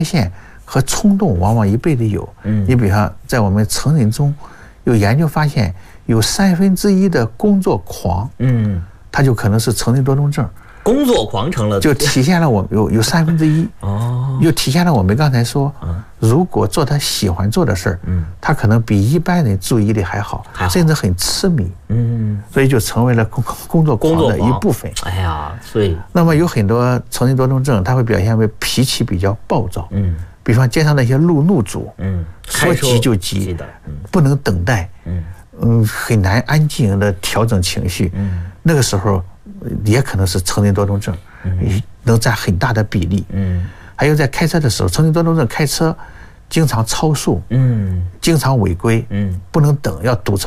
线和冲动往往一辈子有。你比方在我们成人中，有研究发现，有1/3的工作狂，他就可能是成人多动症。 工作狂成了， 就体现了我有1/3 哦， 又体现了我们刚才说，如果做他喜欢做的事儿，他可能比一般人注意力还好，甚至很痴迷，所以就成为了工作狂的一部分。 哎呀，所以那么有很多成人多动症，他会表现为脾气比较暴躁，比方街上那些路怒族，说急就急的，不能等待，很难安静的调整情绪，那个时候也可能是成人多动症，能占很大的比例。还有在开车的时候，成人多动症开车经常超速，经常违规，不能等，要堵车。